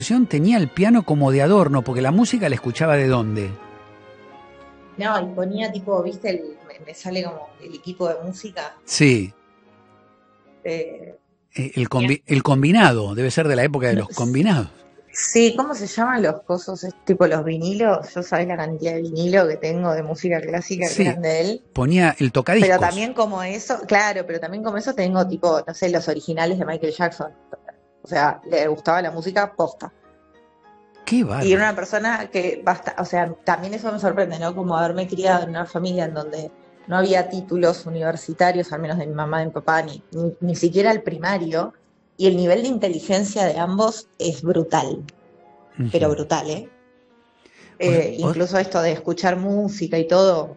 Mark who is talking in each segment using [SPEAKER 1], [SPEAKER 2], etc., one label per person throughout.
[SPEAKER 1] tenía el piano como de adorno, porque la música la escuchaba ¿de dónde?
[SPEAKER 2] No, y ponía tipo, viste, me sale como el equipo de música.
[SPEAKER 1] Sí,
[SPEAKER 2] eh, Tenía-
[SPEAKER 1] el combinado, debe ser de la época de
[SPEAKER 2] no,
[SPEAKER 1] los combinados.
[SPEAKER 2] sí, ¿cómo se llaman los cosos? Es tipo los vinilos. Yo sabés la cantidad de vinilo que tengo de música clásica que
[SPEAKER 1] Sí,
[SPEAKER 2] eran de él.
[SPEAKER 1] ponía el
[SPEAKER 2] Pero
[SPEAKER 1] tocadiscos.
[SPEAKER 2] también como eso, claro, pero también como eso tengo tipo, no sé, los originales de Michael Jackson. O sea, le gustaba la música posta.
[SPEAKER 1] Qué
[SPEAKER 2] Y era
[SPEAKER 1] bárbaro.
[SPEAKER 2] una persona que basta, o sea, también eso me sorprende, ¿no? Como haberme criado en una familia en donde no había títulos universitarios, al menos de mi mamá y mi papá, ni siquiera el primario, y el nivel de inteligencia de ambos es brutal, pero
[SPEAKER 1] Ujú.
[SPEAKER 2] brutal, ¿eh?
[SPEAKER 1] O, o-
[SPEAKER 2] Incluso esto de escuchar música y todo,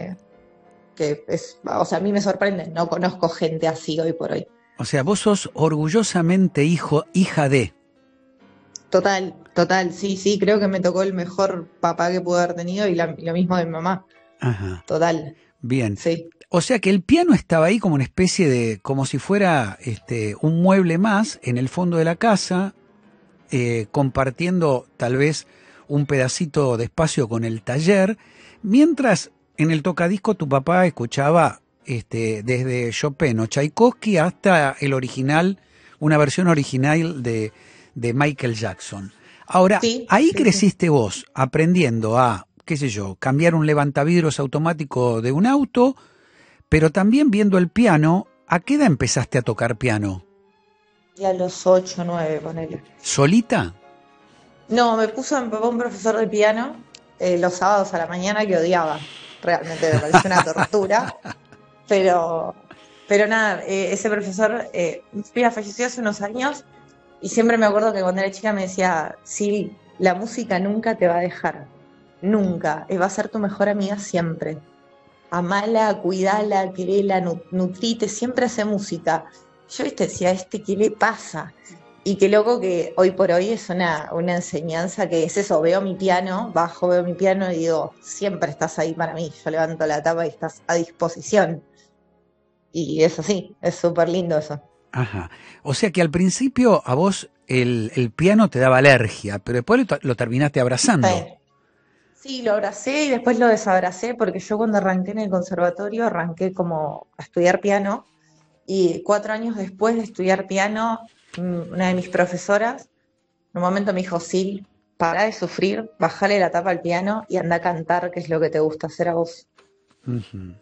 [SPEAKER 2] que es, o sea, a mí me sorprende, no conozco gente así hoy por hoy.
[SPEAKER 1] o sea, vos sos orgullosamente hija de.
[SPEAKER 2] Total, total, sí, sí, creo que me tocó el mejor papá que pude haber tenido y lo mismo de mi mamá,
[SPEAKER 1] Ajá,
[SPEAKER 2] total,
[SPEAKER 1] bien.
[SPEAKER 2] sí.
[SPEAKER 1] O sea que el piano estaba ahí como una especie de, como si fuera un mueble más en el fondo de la casa, compartiendo tal vez un pedacito de espacio con el taller, mientras en el tocadisco tu papá escuchaba desde Chopin o Tchaikovsky hasta el original, una versión original de Michael Jackson. Ahora,
[SPEAKER 2] Sí,
[SPEAKER 1] ahí
[SPEAKER 2] sí, sí.
[SPEAKER 1] creciste vos aprendiendo a, qué sé yo, cambiar un levantavidrios automático de un auto, pero también viendo el piano. ¿A qué edad empezaste a tocar piano?
[SPEAKER 2] Y a los 8, 9, ponele.
[SPEAKER 1] ¿Solita?
[SPEAKER 2] No, me puso mi papá un profesor de piano los sábados a la mañana que odiaba. Realmente me pareció una tortura. Pero, pero nada, ese profesor, mira, falleció hace unos años y siempre me acuerdo que cuando era chica me decía, sí, la música nunca te va a dejar. Nunca. Va a ser tu mejor amiga siempre. Amala, cuidala, querela, nutrite, siempre hace música. Yo, viste, decía, ¿qué le pasa? Y qué loco que hoy por hoy es una enseñanza que es eso, veo mi piano, bajo, veo mi piano y digo, siempre estás ahí para mí. Yo levanto la tapa y estás a disposición. Y es así, es súper lindo eso.
[SPEAKER 1] Ajá. O sea que al principio a vos el piano te daba alergia, pero después lo terminaste abrazando.
[SPEAKER 2] Sí. Sí, lo abracé y después lo desabracé porque yo cuando arranqué en el conservatorio arranqué como a estudiar piano. Y 4 años después de estudiar piano, una de mis profesoras en un momento me dijo, Sil, para de sufrir, bajale la tapa al piano y anda a cantar, que es lo que te gusta hacer a vos.
[SPEAKER 1] Ujú.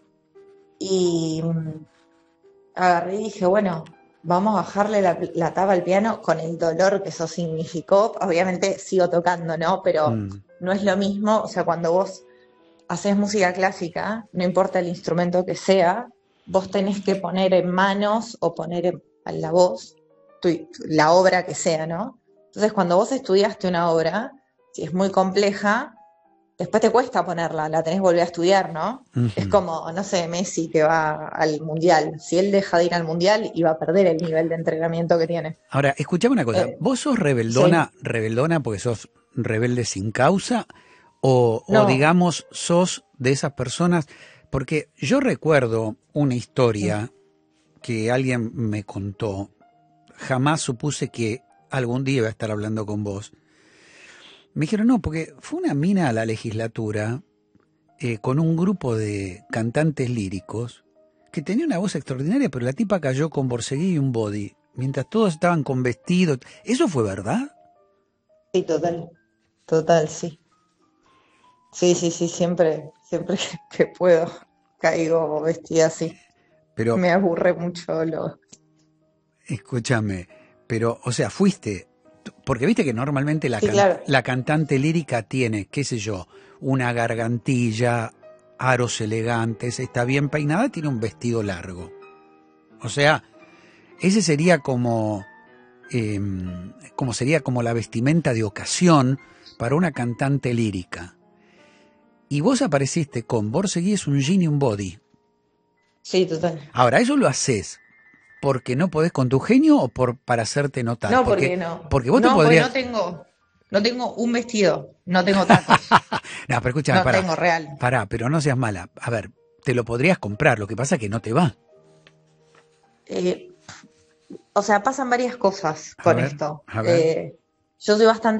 [SPEAKER 2] Y agarré y dije, bueno, vamos a bajarle la tapa al piano con el dolor que eso significó. Obviamente sigo tocando, ¿no? Pero
[SPEAKER 1] Mm,
[SPEAKER 2] no es lo mismo, o sea, cuando vos haces música clásica, no importa el instrumento que sea, vos tenés que poner en manos o poner en la voz la obra que sea, ¿no? Entonces, cuando vos estudiaste una obra, si es muy compleja, después te cuesta ponerla, la tenés que volver a estudiar, ¿no? Es
[SPEAKER 1] ujú.
[SPEAKER 2] como, no sé, Messi que va al mundial. Si él deja de ir al mundial, iba a perder el nivel de entrenamiento que tiene.
[SPEAKER 1] Ahora, escuchame una cosa,
[SPEAKER 2] Eh,
[SPEAKER 1] ¿vos sos
[SPEAKER 2] sí,
[SPEAKER 1] rebeldona porque sos rebelde sin causa? O
[SPEAKER 2] no,
[SPEAKER 1] digamos, sos de esas personas, porque yo recuerdo una historia que alguien me contó, jamás supuse que algún día iba a estar hablando con vos. Me dijeron, no, porque fue una mina a la legislatura con un grupo de cantantes líricos que tenía una voz extraordinaria, pero la tipa cayó con borceguí y un body, mientras todos estaban con vestidos. ¿Eso fue verdad?
[SPEAKER 2] sí, total, total, sí. Sí, sí, sí, siempre, siempre que puedo caigo vestida así.
[SPEAKER 1] Pero,
[SPEAKER 2] Me aburre mucho lo.
[SPEAKER 1] escúchame, pero, o sea, fuiste, porque viste que normalmente
[SPEAKER 2] Sí, claro.
[SPEAKER 1] la cantante lírica tiene, qué sé yo, una gargantilla, aros elegantes, está bien peinada, tiene un vestido largo. O sea, ese sería como sería como la vestimenta de ocasión para una cantante lírica. Y vos apareciste con Borseguí es un jean y un body.
[SPEAKER 2] Sí, total.
[SPEAKER 1] Ahora, ¿eso lo haces porque no podés con tu genio o para hacerte notar?
[SPEAKER 2] No, porque no.
[SPEAKER 1] Porque vos te
[SPEAKER 2] No, porque
[SPEAKER 1] podrías...
[SPEAKER 2] no tengo un vestido, no tengo tacos,
[SPEAKER 1] No, pero escúchame,
[SPEAKER 2] no tengo real.
[SPEAKER 1] pero no seas mala. A ver, te lo podrías comprar, lo que pasa es que no te va.
[SPEAKER 2] Eh, o sea, pasan varias cosas
[SPEAKER 1] A
[SPEAKER 2] con
[SPEAKER 1] ver,
[SPEAKER 2] esto.
[SPEAKER 1] a ver.
[SPEAKER 2] Yo soy bastante